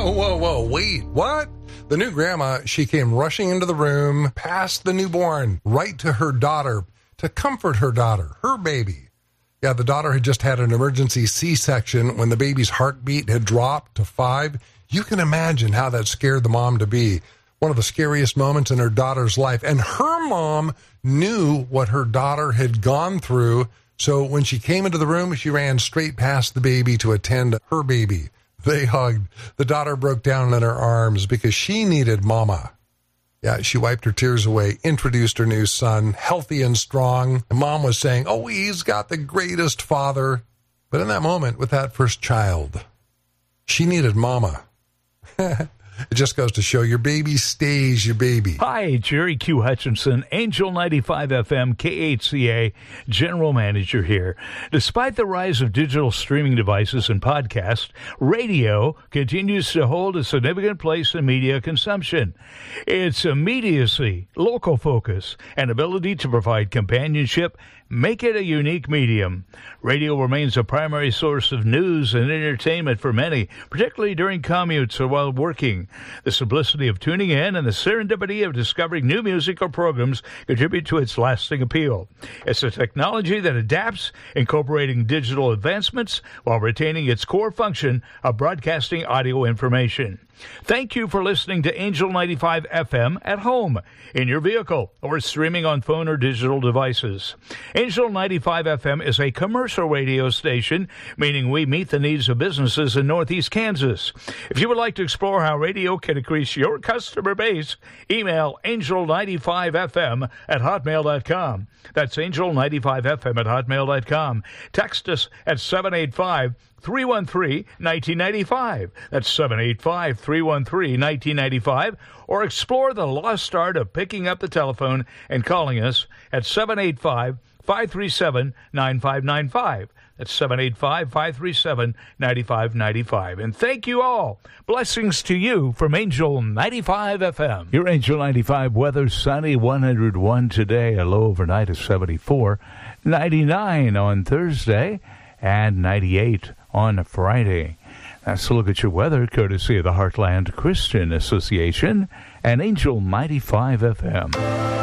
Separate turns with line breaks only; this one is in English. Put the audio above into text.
Whoa, wait, what? The new grandma, she came rushing into the room, past the newborn, right to her daughter, to comfort her daughter, her baby. Yeah, the daughter had just had an emergency C-section when the baby's heartbeat had dropped to 5. You can imagine how that scared the mom to be. One of the scariest moments in her daughter's life. And her mom knew what her daughter had gone through. So when she came into the room, she ran straight past the baby to attend her baby. They hugged. The daughter broke down in her arms because she needed mama. Yeah, she wiped her tears away, introduced her new son, healthy and strong. And mom was saying, oh, he's got the greatest father. But in that moment, with that first child, she needed mama. It just goes to show your baby stays your baby.
Hi, Jerry Q. Hutchinson, Angel 95 FM, KHCA, General Manager here. Despite the rise of digital streaming devices and podcasts, radio continues to hold a significant place in media consumption. Its immediacy, local focus, and ability to provide companionship make it a unique medium. Radio remains a primary source of news and entertainment for many, particularly during commutes or while working. The simplicity of tuning in and the serendipity of discovering new music or programs contribute to its lasting appeal. It's a technology that adapts, incorporating digital advancements while retaining its core function of broadcasting audio information. Thank you for listening to Angel 95 FM at home, in your vehicle, or streaming on phone or digital devices. Angel 95 FM is a commercial radio station, meaning we meet the needs of businesses in Northeast Kansas. If you would like to explore how radio can increase your customer base, email angel95fm at hotmail.com. That's angel95fm at hotmail.com. Text us at 785-313-1995. That's 785-313-1995. Or explore the lost art of picking up the telephone and calling us at 785-537-9595. That's 785-537-9595. And thank you all. Blessings to you from Angel 95 FM. Your Angel 95 weather, sunny, 101 today, a low overnight of 74, 99 on Thursday, and 98 on Friday. That's a look at your weather, courtesy of the Heartland Christian Association and Angel 95 FM.